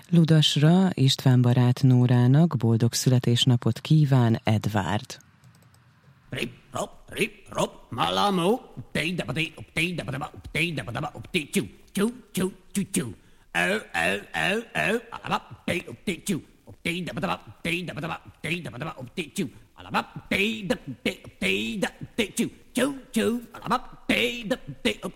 Ludasra István barát Nórának boldog születésnapot kíván Edvárd. Rip, rop, malamó, upté, dabadé, upté, csú. Alabap, upté, csú. Upté, dabadaba, upté, csú. Alabap, upté, csú. Alabap, upté,